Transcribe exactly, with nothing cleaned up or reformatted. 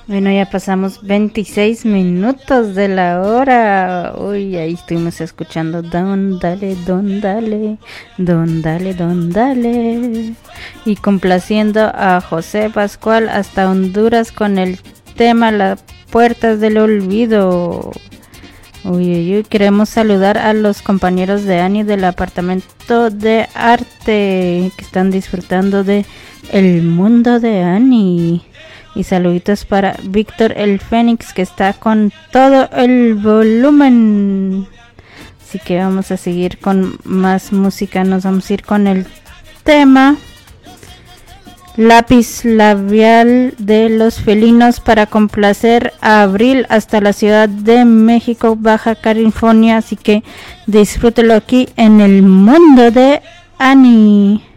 Bueno, ya pasamos veintiséis minutos de la hora. Uy, ahí estuvimos escuchando Don Dale, Don Dale, Don Dale, Don Dale. Y complaciendo a José Pascual hasta Honduras con el tema Las Puertas del Olvido. Uy, uy, uy, queremos saludar a los compañeros de Ani del Apartamento de Arte que están disfrutando de El Mundo de Ani. Y saluditos para Víctor el Fénix que está con todo el volumen. Así que vamos a seguir con más música. Nos vamos a ir con el tema Lápiz Labial de los Felinos para complacer a Abril hasta la Ciudad de México, Baja California. Así que disfrútelo aquí en El Mundo de Ani.